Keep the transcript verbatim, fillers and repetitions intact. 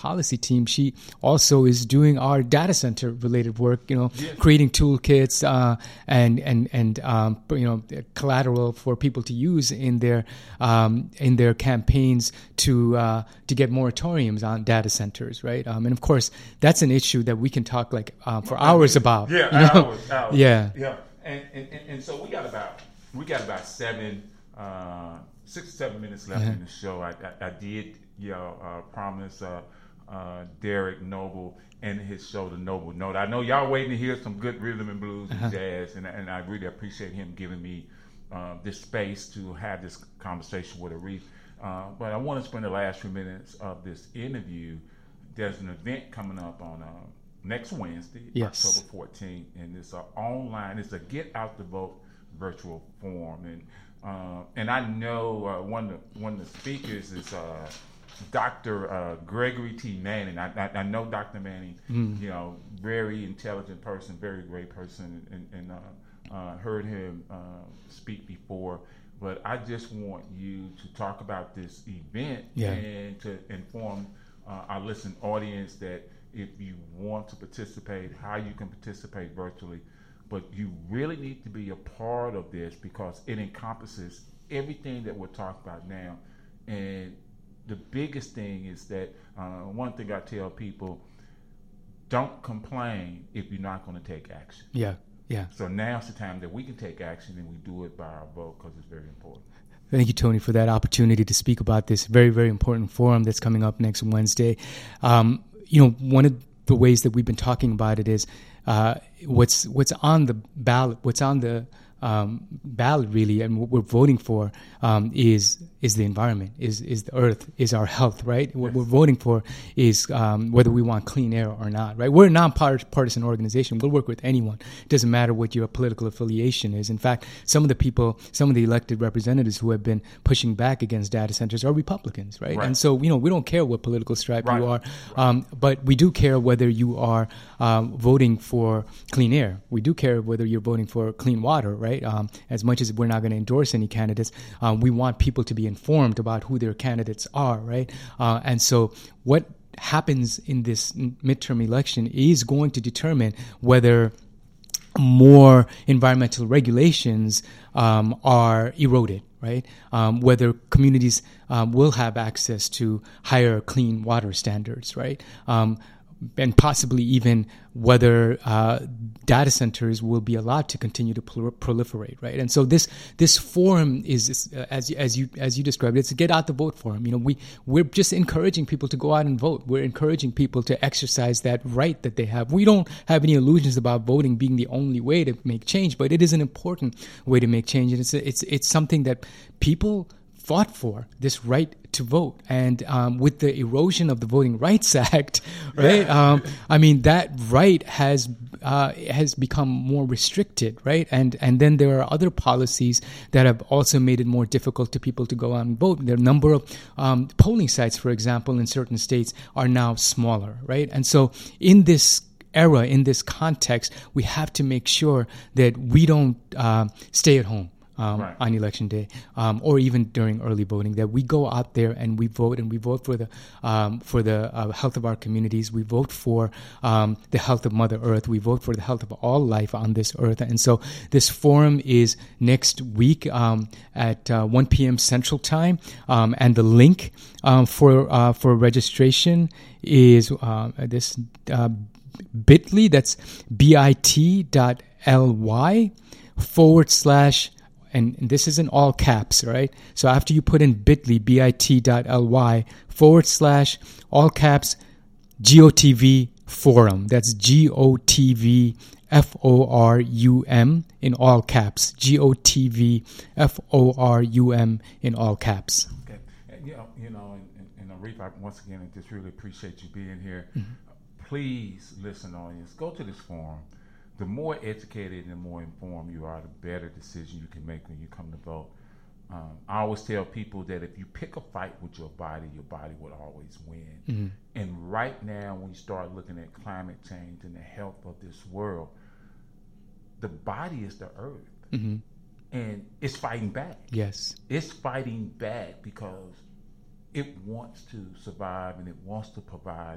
policy team, she also is doing our data center related work, you know, yes. creating toolkits uh, and and and um, you know collateral for people to use in their um, in their campaigns to uh, to get moratoriums on data centers, right? Um, and of course, that's an issue that we can talk like uh, for hours about. Yeah, you know? hours, hours. Yeah, yeah. And, and and so we got about we got about seven. Uh, Six or seven minutes left uh-huh. in the show. I, I, I did, you know, uh, promise uh, uh, Derek Noble and his show, The Noble Note. I know y'all waiting to hear some good rhythm and blues uh-huh. and jazz, and, and I really appreciate him giving me uh, this space to have this conversation with Arif. Uh, but I want to spend the last few minutes of this interview. There's an event coming up on uh, next Wednesday, yes. October fourteenth, and it's uh, online. It's a Get Out the Vote virtual forum, and Uh, and I know uh, one of the, one of the speakers is uh, Doctor Uh, Gregory T. Manning. I, I, I know Doctor Manning, mm. you know, very intelligent person, very great person, and, and uh, uh, heard him uh, speak before. But I just want you to talk about this event yeah. and to inform uh, our listening audience that if you want to participate, how you can participate virtually. But you really need to be a part of this because it encompasses everything that we're talking about now. And the biggest thing is that uh, one thing I tell people, don't complain if you're not going to take action. Yeah, yeah. So now's the time that we can take action, and we do it by our vote because it's very important. Thank you, Tony, for that opportunity to speak about this very, very important forum that's coming up next Wednesday. Um, you know, one of the ways that we've been talking about it is Uh, what's what's on the ballot, what's on the um, ballot really, and what we're voting for um, is is the environment, is is the earth, is our health, right? What yes. we're voting for is um, whether we want clean air or not, right? We're a nonpartisan organization. We'll work with anyone. It doesn't matter what your political affiliation is. In fact, some of the people, some of the elected representatives who have been pushing back against data centers are Republicans, right? right. And so, you know, we don't care what political stripe right. you are, right. um, but we do care whether you are um, voting for clean air. We do care whether you're voting for clean water, right? Um, as much as we're not going to endorse any candidates, um, we want people to be informed about who their candidates are, right? Uh, and so what happens in this midterm election is going to determine whether more environmental regulations um, are eroded, right? Um, whether communities um, will have access to higher clean water standards, right? Um, and possibly even whether uh, data centers will be allowed to continue to prol- proliferate, right? And so this this forum is, uh, as as you as you described, it's a get out the vote forum. You know, we we're just encouraging people to go out and vote. We're encouraging people to exercise that right that they have. We don't have any illusions about voting being the only way to make change, but it is an important way to make change, and it's it's it's something that people fought for, this right to vote. And um, with the erosion of the Voting Rights Act, right? Yeah. Um, I mean, that right has uh, has become more restricted, right? And and then there are other policies that have also made it more difficult to people to go out and vote. The number of um, polling sites, for example, in certain states are now smaller, right? And so in this era, in this context, we have to make sure that we don't uh, stay at home. Um, right. on election day, um, or even during early voting, that we go out there and we vote, and we vote for the um, for the uh, health of our communities. We vote for um, the health of Mother Earth. We vote for the health of all life on this earth. And so this forum is next week um, at uh, one p.m. Central Time, um, and the link um, for uh, for registration is uh, this uh, bit.ly. That's bit.ly forward slash. And this is in all caps, right? So after you put in bit.ly, bit.ly forward slash all caps G O T V forum. That's G O T V F O R U M in all caps. G O T V F O R U M in all caps. Okay. And, you know, you know, and, and, and Arif, I, once again, I just really appreciate you being here. Mm-hmm. Please listen, audience. Go to this forum. The more educated and the more informed you are, the better decision you can make when you come to vote. Um, I always tell people that if you pick a fight with your body, your body will always win. Mm-hmm. And right now, when you start looking at climate change and the health of this world, the body is the earth. Mm-hmm. And it's fighting back. Yes. It's fighting back because it wants to survive and it wants to provide